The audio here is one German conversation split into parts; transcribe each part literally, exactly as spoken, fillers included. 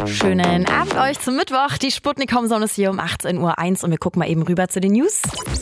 Schönen Abend euch zum Mittwoch. Die Sputnik Homezone ist hier um achtzehn Uhr eins und wir gucken mal eben rüber zu den News.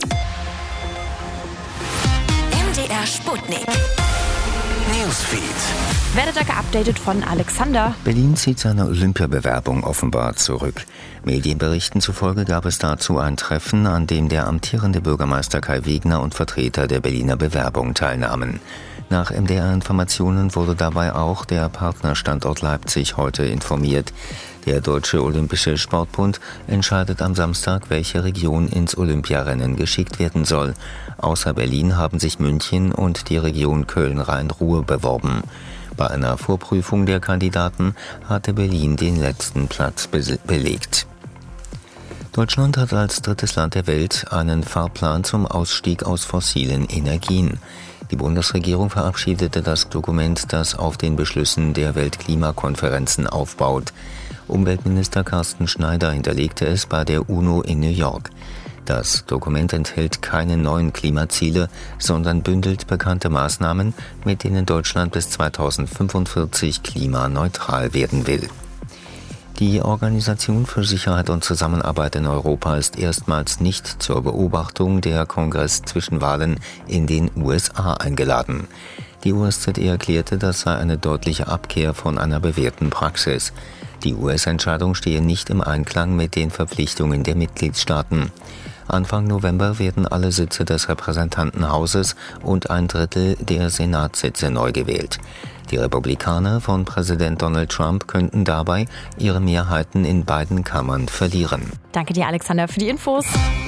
M D R Sputnik Newsfeed. Werdet ihr geupdatet von Alexander? Berlin zieht seine Olympiabewerbung offenbar zurück. Medienberichten zufolge gab es dazu ein Treffen, an dem der amtierende Bürgermeister Kai Wegner und Vertreter der Berliner Bewerbung teilnahmen. Nach M D R-Informationen wurde dabei auch der Partnerstandort Leipzig heute informiert. Der Deutsche Olympische Sportbund entscheidet am Samstag, welche Region ins Olympiarennen geschickt werden soll. Außer Berlin haben sich München und die Region Köln-Rhein-Ruhr beworben. Bei einer Vorprüfung der Kandidaten hatte Berlin den letzten Platz be- belegt. Deutschland hat als drittes Land der Welt einen Fahrplan zum Ausstieg aus fossilen Energien. Die Bundesregierung verabschiedete das Dokument, das auf den Beschlüssen der Weltklimakonferenzen aufbaut. Umweltminister Carsten Schneider hinterlegte es bei der UNO in New York. Das Dokument enthält keine neuen Klimaziele, sondern bündelt bekannte Maßnahmen, mit denen Deutschland bis zweitausendfünfundvierzig klimaneutral werden will. Die Organisation für Sicherheit und Zusammenarbeit in Europa ist erstmals nicht zur Beobachtung der Kongress-Zwischenwahlen in den U S A eingeladen. Die O S Z E erklärte, das sei eine deutliche Abkehr von einer bewährten Praxis. Die U S-Entscheidung stehe nicht im Einklang mit den Verpflichtungen der Mitgliedstaaten. Anfang November werden alle Sitze des Repräsentantenhauses und ein Drittel der Senatssitze neu gewählt. Die Republikaner von Präsident Donald Trump könnten dabei ihre Mehrheiten in beiden Kammern verlieren. Danke dir, Alexander, für die Infos.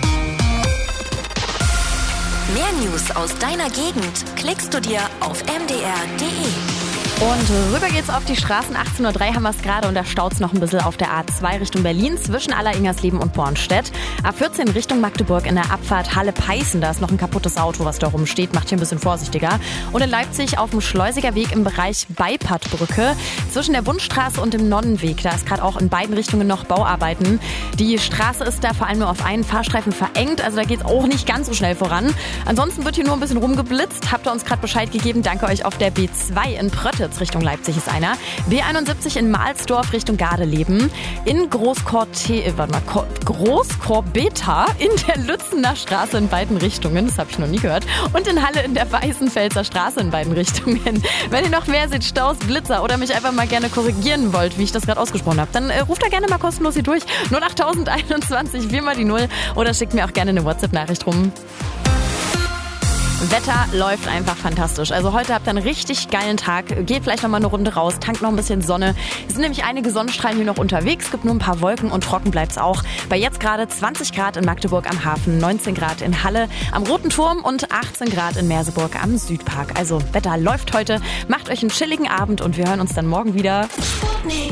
Mehr News aus deiner Gegend klickst du dir auf m d r punkt d e. Und rüber geht's auf die Straßen. achtzehn Uhr drei haben wir es gerade und da staut's noch ein bisschen auf der A zwei Richtung Berlin zwischen Aller-Ingersleben und Bornstedt. A vierzehn Richtung Magdeburg in der Abfahrt Halle-Peißen. Da ist noch ein kaputtes Auto, was da rumsteht. Macht hier ein bisschen vorsichtiger. Und in Leipzig auf dem Schleusiger Weg im Bereich Beipattbrücke zwischen der Wundstraße und dem Nonnenweg. Da ist gerade auch in beiden Richtungen noch Bauarbeiten. Die Straße ist da vor allem nur auf einen Fahrstreifen verengt. Also da geht's auch nicht ganz so schnell voran. Ansonsten wird hier nur ein bisschen rumgeblitzt. Habt ihr uns gerade Bescheid gegeben. Danke euch. Auf der B zwei in Pröttitz Richtung Leipzig ist einer. B einundsiebzig in Mahlsdorf Richtung Gardeleben. In Großkorte, äh, warte mal, Ko- Großkorbeta in der Lützener Straße in beiden Richtungen. Das habe ich noch nie gehört. Und in Halle in der Weißenfelser Straße in beiden Richtungen. Wenn ihr noch mehr seht, Staus, Blitzer oder mich einfach mal gerne korrigieren wollt, wie ich das gerade ausgesprochen habe, dann äh, ruft da gerne mal kostenlos hier durch. null acht einundzwanzig, vier mal die null oder schickt mir auch gerne eine WhatsApp-Nachricht rum. Wetter läuft einfach fantastisch. Also heute habt ihr einen richtig geilen Tag. Geht vielleicht noch mal eine Runde raus, tankt noch ein bisschen Sonne. Es sind nämlich einige Sonnenstrahlen hier noch unterwegs. Es gibt nur ein paar Wolken und trocken bleibt's auch. Bei jetzt gerade zwanzig Grad in Magdeburg am Hafen, neunzehn Grad in Halle am Roten Turm und achtzehn Grad in Merseburg am Südpark. Also Wetter läuft heute. Macht euch einen chilligen Abend und wir hören uns dann morgen wieder.